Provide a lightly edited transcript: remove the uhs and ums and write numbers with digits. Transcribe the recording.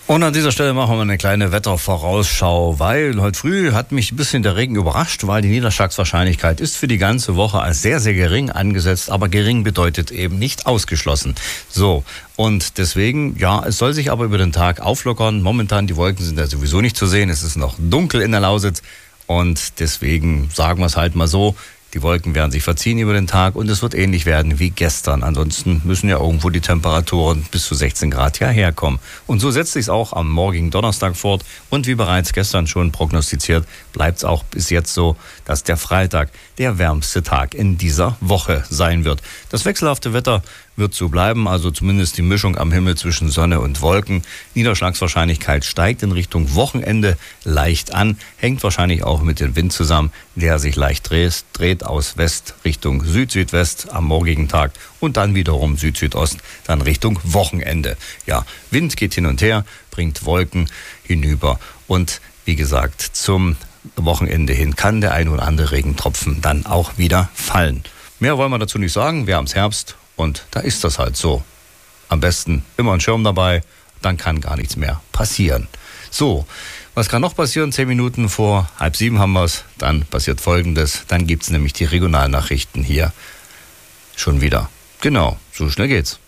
Und an dieser Stelle machen wir eine kleine Wettervorausschau, weil heute früh hat mich ein bisschen der Regen überrascht, weil die Niederschlagswahrscheinlichkeit ist für die ganze Woche als sehr, sehr gering angesetzt, aber gering bedeutet eben nicht ausgeschlossen. So, und deswegen, ja, es soll sich aber über den Tag auflockern. Momentan, die Wolken sind ja sowieso nicht zu sehen, es ist noch dunkel in der Lausitz und deswegen sagen wir es halt mal so, die Wolken werden sich verziehen über den Tag und es wird ähnlich werden wie gestern. Ansonsten müssen ja irgendwo die Temperaturen bis zu 16 Grad ja herkommen. Und so setzt sich es auch am morgigen Donnerstag fort. Und wie bereits gestern schon prognostiziert, bleibt es auch bis jetzt so, dass der Freitag der wärmste Tag in dieser Woche sein wird. Das wechselhafte Wetter wird so bleiben, also zumindest die Mischung am Himmel zwischen Sonne und Wolken. Niederschlagswahrscheinlichkeit steigt in Richtung Wochenende leicht an, hängt wahrscheinlich auch mit dem Wind zusammen, der sich leicht dreht aus West Richtung Süd-Südwest am morgigen Tag und dann wiederum Süd-Südost, dann Richtung Wochenende. Ja, Wind geht hin und her, bringt Wolken hinüber und wie gesagt, zum Wochenende hin kann der ein oder andere Regentropfen dann auch wieder fallen. Mehr wollen wir dazu nicht sagen, wir haben es Herbst. Und da ist das halt so. Am besten immer einen Schirm dabei, dann kann gar nichts mehr passieren. So, was kann noch passieren? 10 Minuten vor 6:30 haben wir es. Dann passiert Folgendes. Dann gibt es nämlich die Regionalnachrichten hier schon wieder. Genau, so schnell geht's.